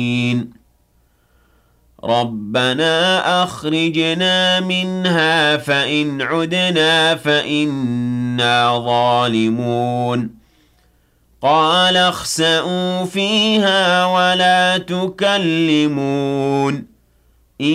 رَبَّنَا أَخْرِجْنَا مِنْهَا فَإِنْ عُدْنَا فَإِنَّا ظَالِمُونَ قَالَ اخْسَئُوا فِيهَا وَلَا تُكَلِّمُونِ